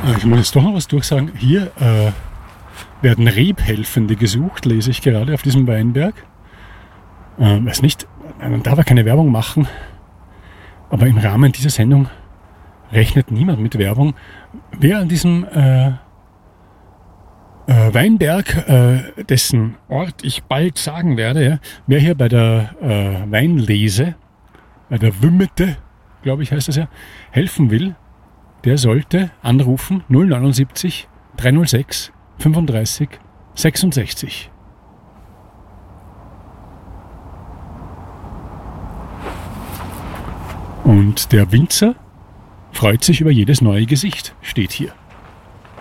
Ich muss jetzt doch noch was durchsagen. Hier werden Rebhelfende gesucht, lese ich gerade auf diesem Weinberg. Weiß nicht, man darf ja keine Werbung machen, aber im Rahmen dieser Sendung rechnet niemand mit Werbung. Wer an diesem Weinberg, dessen Ort ich bald sagen werde, ja, wer hier bei der Weinlese, bei der Wümmete, glaube ich heißt das ja, helfen will, der sollte anrufen 079 306 35 66. Und der Winzer freut sich über jedes neue Gesicht, steht hier.